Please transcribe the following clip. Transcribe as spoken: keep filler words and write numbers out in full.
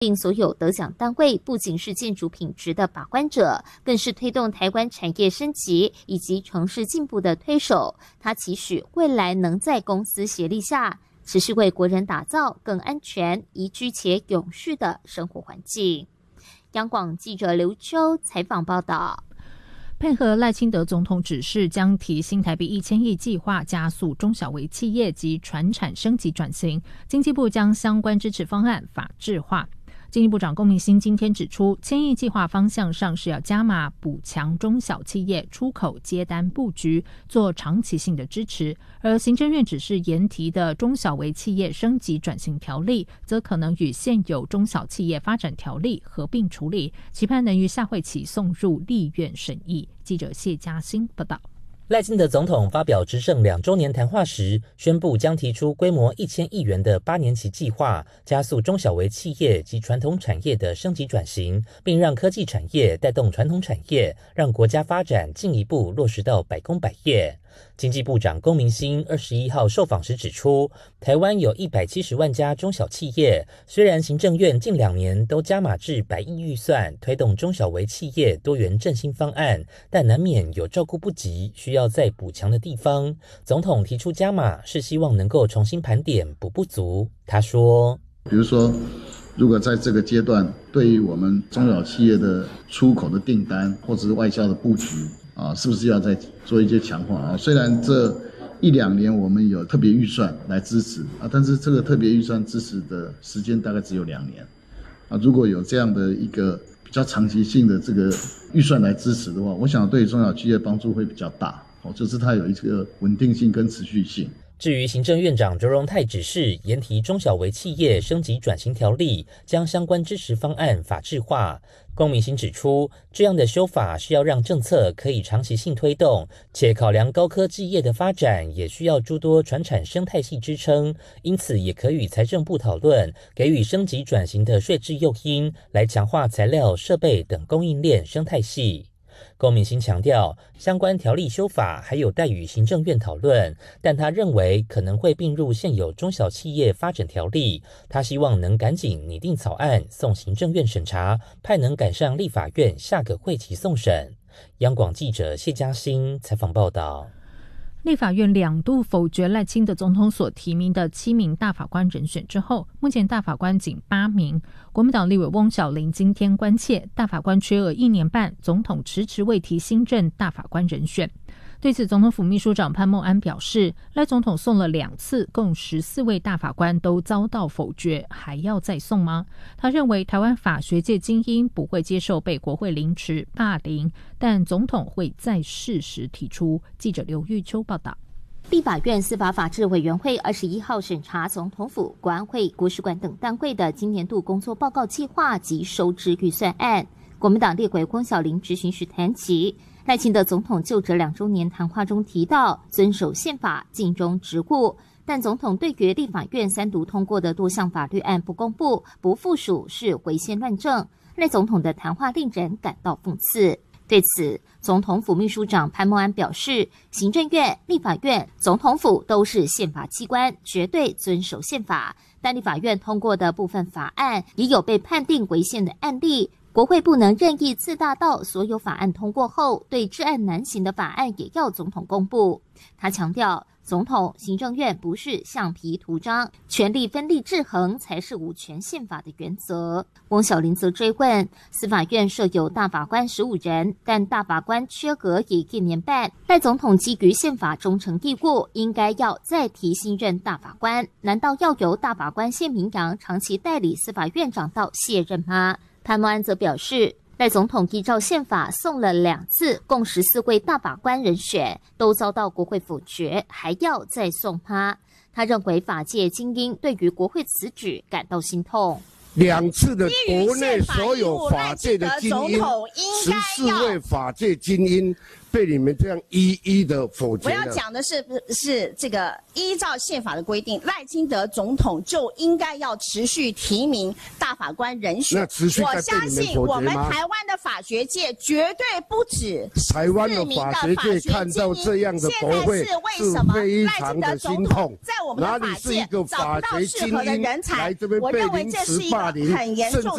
并所有得奖单位不仅是建筑品质的把关者，更是推动台湾产业升级以及城市进步的推手。他期许未来能在公司协力下，持续为国人打造更安全、宜居且永续的生活环境。央广记者刘秋采访报道。 配合赖清德总统指示，将提新台币一千亿计划，加速中小微企业及传产升级转型。经济部将相关支持方案法制化。经济部长龚明鑫今天指出，千亿计划方向上是要加码补强中小企业出口接单布局，做长期性的支持。而行政院指示研提的中小微企业升级转型条例，则可能与现有中小企业发展条例合并处理，期盼能于下会期送入立院审议。记者谢嘉欣报道。 赖清德总统发表执政两周年谈话时，宣布将提出规模一千亿元的八年期计划，加速中小微企业及传统产业的升级转型，并让科技产业带动传统产业，让国家发展进一步落实到百工百业。经济部长龚明鑫二十一号受访时指出，台湾有一百七十万家中小企业，虽然行政院近两年都加码至百亿预算推动中小微企业多元振兴方案，但难免有照顾不及需要再补强的地方。总统提出加码是希望能够重新盘点补不足。他说， 比如说如果在这个阶段对于我们中小企业的出口的订单或者是外销的布局啊，是不是要再做一些强化啊？虽然这一两年我们有特别预算来支持啊，但是这个特别预算支持的时间大概只有两年啊。如果有这样的一个比较长期性的这个预算来支持的话，我想对中小企业帮助会比较大哦，就是它有一个稳定性跟持续性。 至于行政院长卓荣泰指示研提中小微企业升级转型条例，将相关支持方案法制化。龚明鑫指出，这样的修法是要让政策可以长期性推动，且考量高科技业的发展也需要诸多传产生态系支撑，因此也可与财政部讨论，给予升级转型的税制诱因，来强化材料、设备等供应链生态系。龚明鑫强调，相关条例修法还有待与行政院讨论，但他认为可能会并入现有中小企业发展条例。他希望能赶紧拟定草案送行政院审查，派能赶上立法院下个会期送审。央广记者谢嘉欣采访报道。 立法院两度否决赖清德总统所提名的七名大法官人选之后，目前大法官仅八名。国民党立委翁小玲今天关切大法官缺额一年半，总统迟迟未提新任大法官人选。对此，总统府秘书长潘孟安表示，赖总统送了两次，共十四位大法官都遭到否决，还要再送吗？他认为台湾法学界精英不会接受被国会凌迟霸凌，但总统会再适时提出。记者刘玉秋报道。 立法院司法法制委员会二十一号审查总统府、国安会、国史馆等单位的今年度工作报告计划及收支预算案。国民党立委翁小玲质询时谈及，赖清德总统就职两周年谈话中提到遵守宪法、尽忠职务，但总统对于立法院三读通过的多项法律案不公布、不附属是违宪乱政。赖总统的谈话令人感到讽刺。对此，总统府秘书长潘孟安表示，行政院、立法院、总统府都是宪法机关，绝对遵守宪法，但立法院通过的部分法案也有被判定违宪的案例。国会不能任意自大到所有法案通过后，对治案难行的法案也要总统公布。他强调，总统、行政院不是橡皮图章，权力分立制衡才是五权宪法的原则。翁小玲则追问，司法院设有大法官十五人，但大法官缺额已一年半，赖总统基于宪法忠诚义务，应该要再提新任大法官，难道要由大法官谢明扬长期代理司法院长到卸任吗？潘孟安则表示，赖总统依照宪法送了两次，共十四位大法官人选，都遭到国会否决，还要再送他。他认为法界精英对于国会此举感到心痛。 两次的国内所有法界的精英，十四位法界精英被你们这样一一的否决了。 我要讲的是，是这个依照宪法的规定，赖清德总统就应该要持续提名大法官人选。 那持续我相信我们台湾的法学界绝对不止台湾的法学界看到这样的国会是非常的心痛。 在我们的法界找不到适合的人才，我认为这是一个很严重